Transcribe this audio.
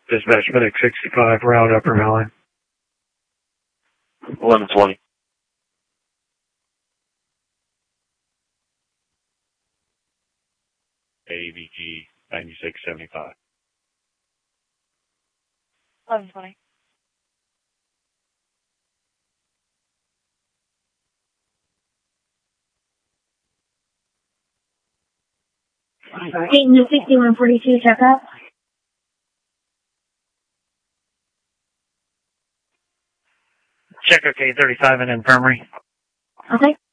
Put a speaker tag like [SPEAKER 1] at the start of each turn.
[SPEAKER 1] Dispatch Medic 65, route Upper Valley.
[SPEAKER 2] 1120.
[SPEAKER 3] AVG 9675.
[SPEAKER 4] 1120.
[SPEAKER 5] Dayton 6142, check up.
[SPEAKER 1] Check OK 35 in infirmary.
[SPEAKER 5] Okay.